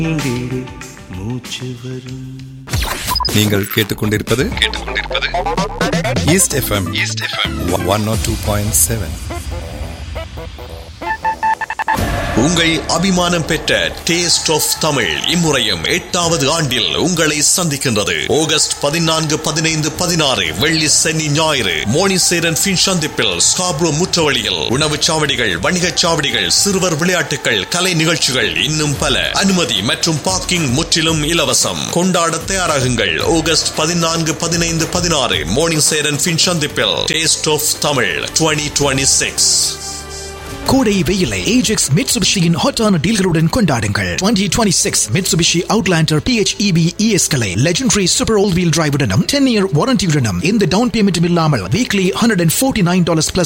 நீங்கள் கேட்டுக்கொண்டிருப்பது east FM 102.7. உங்கள் அபிமானம் பெற்ற டேஸ்ட் ஆஃப் தமிழ் இம்முறையும் 8வது ஆண்டில் உங்களை சந்திக்கின்றது. ஆகஸ்ட் 14, 15, 16 வெள்ளி சனி ஞாயிறு மோனிசேரன் பின் சந்திப்பில் ஸ்காப்ரோ முற்றவழியில் உணவுச் சாவடிகள், வணிகச் சாவடிகள், சிறுவர் விளையாட்டுகள், கலை நிகழ்ச்சிகள் இன்னும் பல. அனுமதி மற்றும் பார்க்கிங் முற்றிலும் இலவசம். கொண்டாட தயாராகுங்கள். ஆகஸ்ட் 14, 15, 16 மோனிசேரன் பின் சந்திப்பில் டேஸ்ட் ஆஃப் தமிழ் 2026. கோடை வெயிலை ஏஜெக்ஸ் மிட்சுபிஷியின் ஹாட்டான டீல்களுடன் கொண்டாடுங்கள். 2026 Mitsubishi Outlander PHEV ES-களை legendary super all wheel டிரைவுடனும் 10-year வாரண்டியுடனும் இந்த டவுன் பேமெண்ட் இல்லாமல் வீக்லி $149+